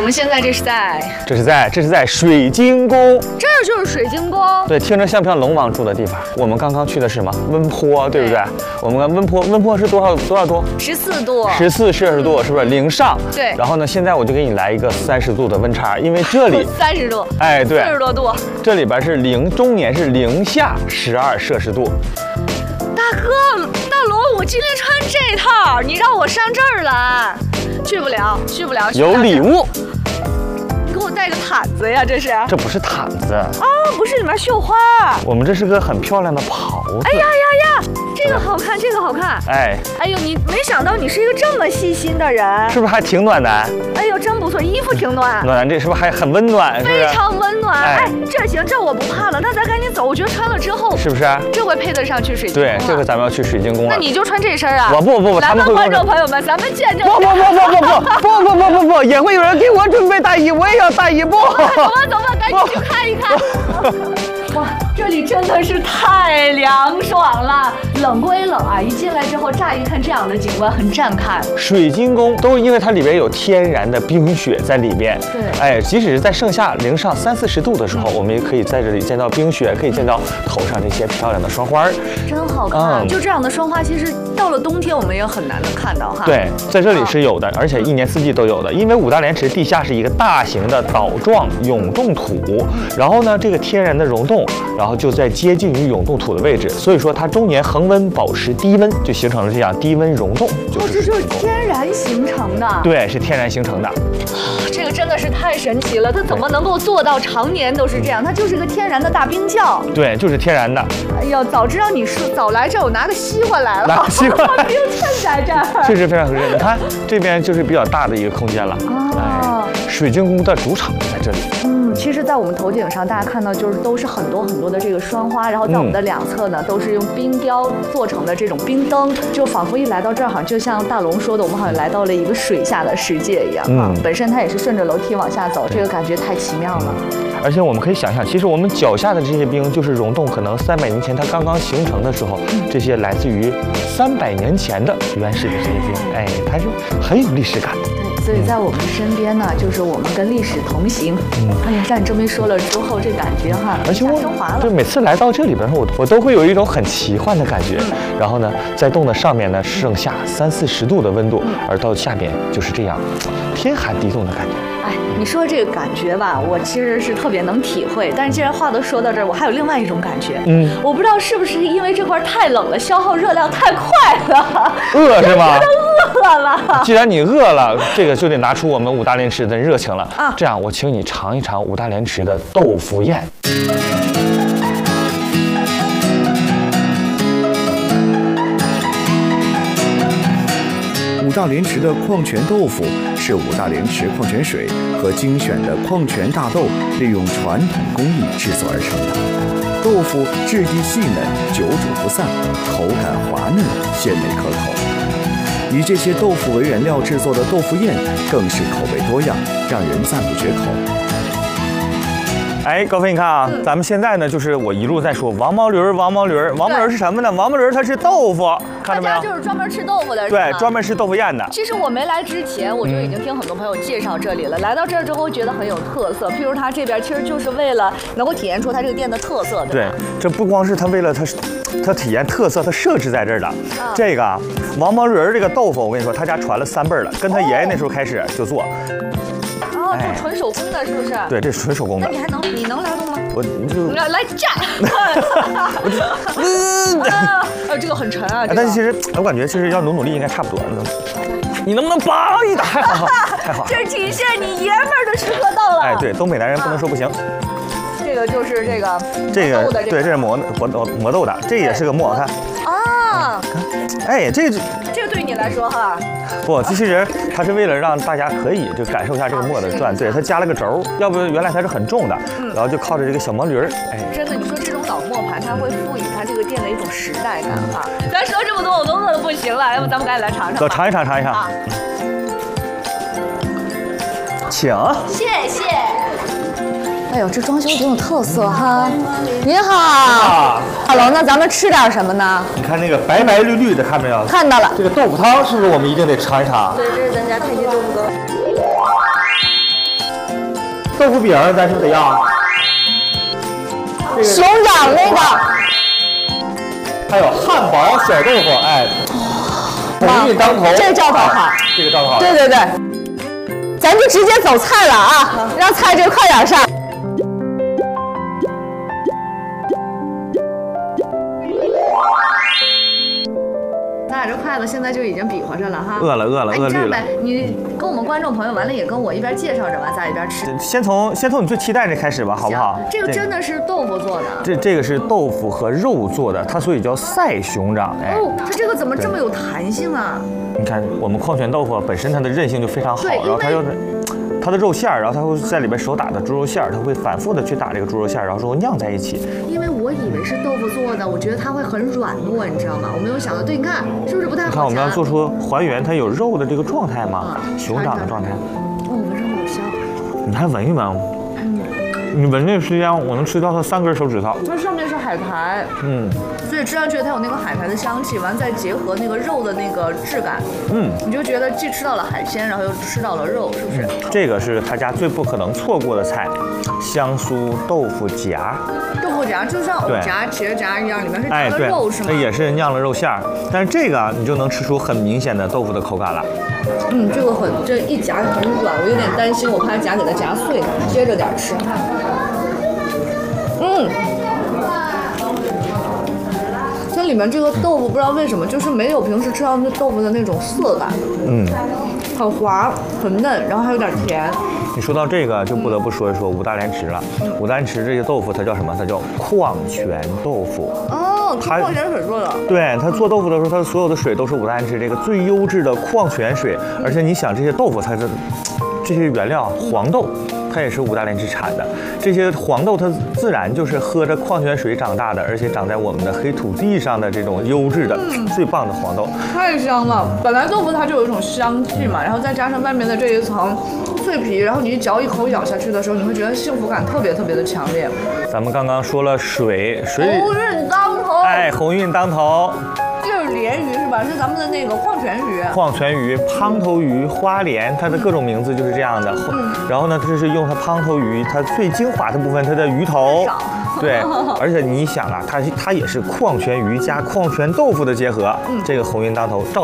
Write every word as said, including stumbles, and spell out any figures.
们现在这是在， 这是在这是在水晶宫， 这儿就是水晶宫。 对，听着像不像龙王住的地方？我们刚刚去的是什么？温坡，对不对？我们温坡，温坡是多少多少度？ 十四度， 十四摄氏度，是不是零上？ 对。 然后呢，现在我就给你来一个三十度的温差，因为这里三十度， 哎，对， 四十多度， 这里边是零，中年是零下十二摄氏度。 大哥，大龙，我今天穿这套，你让我上这儿来，去不了，去不了。去不了有礼物。 你给我带个毯子呀，这是？ 这不是毯子啊，不是里面绣花。 我们这是个很漂亮的袍子。 哎呀呀呀！这个好看，这个好看。 哎， 哎呦，你没想到你是一个这么细心的人， 是不是还挺暖男？ 哎呦，真不错，衣服挺暖。 暖男，这是不是还很温暖？ 非常温暖。 哎， 哎，这行，这我不怕了。那咱赶紧走，我觉得穿了之后， 是不是？ 这回配得上去水晶宫。 对，这回咱们要去水晶宫了。 那你就穿这身啊？ 我不不不， 来吧，观众朋友们，咱们见证。 不不不不不不不不不不，也会有人给我准备大衣，我也要大衣不？ 走吧走吧，赶紧去看一看。哇，这里真的是太凉爽了，冷归冷啊，一进来之后，乍一看这样的景观很震撼。 水晶宫都因为它里边有天然的冰雪在里边， 对， 哎，即使是在盛夏零上三四十度的时候，我们也可以在这里见到冰雪，可以见到头上这些漂亮的双花， 真好看。嗯、就这样的双花，其实到了冬天我们也很难能看到哈。 对，在这里是有的，而且一年四季都有的，因为五大连池地下是一个大型的岛状永冻土，然后呢，这个天然的溶洞，然后就在接近于永冻土的位置，所以说它终年恒温保持低温，就形成了这样低温溶洞。 哦，这就是天然形成的。 对，是天然形成的。 这个真的是太神奇了，它怎么能够做到常年都是这样？它就是个天然的大冰窖。 对，就是天然的。 哎呀，早知道你说早来这儿，我拿个西瓜来了。 拿西瓜， 冰镇在这儿。 确实非常合适。你看这边就是比较大的一个空间了。 哦。 哎，水晶宫的主场就在这里。 嗯，其实，在我们头顶上，大家看到就是都是很多很多的这个霜花，然后在我们的两侧呢，都是用冰雕做成的这种冰灯，就仿佛一来到这儿，好像就像大龙说的，我们好像来到了一个水下的世界一样啊。嗯、本身它也是顺着楼梯往下走，这个感觉太奇妙了。 而且我们可以想象，其实我们脚下的这些冰，就是溶洞可能三百年前它刚刚形成的时候，嗯、这些来自于三百年前的原始的这些冰，哎，它是很有历史感的。 所以在我们身边呢，就是我们跟历史同行。嗯，哎呀，像你这么一说了之后，这感觉哈， 而且我升华了。 就每次来到这里边，我我都会有一种很奇幻的感觉。嗯、然后呢，在洞的上面呢，盛夏三四十度的温度，嗯、而到下边就是这样，天寒地冻的感觉。 哎，你说这个感觉吧，我其实是特别能体会。但是既然话都说到这儿，我还有另外一种感觉。嗯，我不知道是不是因为这块太冷了，消耗热量太快了。 饿是吗？ 饿了。 既然你饿了，这个就得拿出我们五大连池的热情了啊！这样，我请你尝一尝五大连池的豆腐宴。 五大连池的矿泉豆腐是五大连池矿泉水和精选的矿泉大豆利用传统工艺制作而成的。豆腐质地细嫩，久煮不散，口感滑嫩，鲜美可口。以这些豆腐为原料制作的豆腐宴更是口味多样，让人赞不绝口。 哎，高飞，你看啊，嗯、咱们现在呢，就是我一路在说王毛驴儿，王毛驴儿，王毛驴儿是什么呢？王毛驴儿它是豆腐，看到没有？ 就是专门吃豆腐的， 对，专门吃豆腐宴的。 其实我没来之前，我就已经听很多朋友介绍这里了。嗯、来到这儿之后，觉得很有特色。譬如它这边其实就是为了能够体现出它这个店的特色，对吧？ 对，这不光是它为了它，它体验特色，它设置在这儿的。嗯、这个啊，王毛驴儿这个豆腐，我跟你说，他家传了三辈了，跟他爷爷那时候开始就做。 哦，这纯手工的，是不是？ 对，这是纯手工的。 那你还能，你能拉动吗？ 我你就来来站。呃，这个很沉啊。 但是其实我感觉，其实要努努力，应该差不多了。你能不能帮一打？还好，还好。 这体现你爷们儿的时刻到了。 哎，对，东北男人不能说不行。 这个就是这个这个对，这是磨磨磨豆的，这也是个磨，看。啊。哎，这个这个对你来说哈。 不，机器人它是为了让大家可以就感受一下这个磨的转，对，它加了个轴，要不原来它是很重的，然后就靠着这个小毛驴儿，哎， 真的，你说这种老磨盘，它会赋予它这个店的一种时代感哈。咱说这么多，我都饿得不行了，要不咱们赶紧来尝尝？ 走，尝一尝，尝一尝。请， 谢谢。哎呦，这装修挺有特色哈！您好，大龙，那咱们吃点什么呢？ 你看那个白白绿绿的，看没有？ 看到了。 这个豆腐汤是不是我们一定得尝一尝？ 对，这是咱家太极豆腐羹。 豆腐饼咱是不是得要？这个熊掌那个， 还有汉堡小豆腐，哎，红运当头， 这兆头好， 这个兆头好。 对对对，咱就直接走菜了啊，让菜就快点上。咱俩这筷子现在就已经比划着了哈。 饿了饿了哎， 饿绿了你这样呗，。你跟我们观众朋友完了也跟我一边介绍着吧，咱俩一边吃。 先从先从你最期待这开始吧，好不好行？这个真的是豆腐做的。 这这个是豆腐和肉做的，它所以叫赛熊掌。哎， 哦，它这个怎么这么有弹性啊？ 你看我们矿泉豆腐本身它的韧性就非常好， 对然后它又因为它的肉馅儿，然后它会在里边手打的猪肉馅儿，它会反复的去打这个猪肉馅儿，然后之后酿在一起。 因为我以为是豆腐做的，我觉得它会很软糯，你知道吗？我没有想到，对，你看是不是不太好夹？ 你看我们要做出还原它有肉的这个状态嘛， 嗯熊掌的状态。 哦，闻上好香。 你还闻一闻，你闻这个时间，我能吃到它三根手指头。 它上面是海苔， 嗯所以吃上去它有那个海苔的香气，完再结合那个肉的那个质感， 嗯， 你就觉得既吃到了海鲜，然后又吃到了肉，是不是？ 这个是他家最不可能错过的菜，香酥豆腐夹。 豆腐夹就像藕对夹、茄夹一样，里面是哎， 夹了对肉是，吗它？也是酿了肉馅儿，但是这个你就能吃出很明显的豆腐的口感了。 嗯，这个很这一夹很软，我有点担心，我怕夹给它夹碎，接着点吃。嗯。它里面这个豆腐不知道为什么，就是没有平时吃到那豆腐的那种涩感， 嗯， 很滑很嫩，然后还有点甜。 你说到这个，就不得不说一说五大连池了。五大连池这个豆腐它叫什么？它叫矿泉豆腐。 哦， 它矿泉水做的。 对，它做豆腐的时候，它所有的水都是五大连池这个最优质的矿泉水。而且你想，这些豆腐它是这些原料黄豆，它也是五大连池产的。这些黄豆它自然就是喝着矿泉水长大的，而且长在我们的黑土地上的这种优质的、最棒的黄豆。 太香了！本来豆腐它就有一种香气嘛，然后再加上外面的这一层脆皮，然后你一嚼一口咬下去的时候，你会觉得幸福感特别特别的强烈。 咱们刚刚说了水，水鸿运当头， 哎，鸿运当头。 这是鲢鱼是吧？是咱们的那个矿泉鱼。 矿泉鱼、胖头鱼、花鲢，它的各种名字就是这样的。然后呢，它是用它胖头鱼它最精华的部分，它的鱼头。对，而且你想啊，它它也是矿泉鱼加矿泉豆腐的结合。这个鸿运当头，照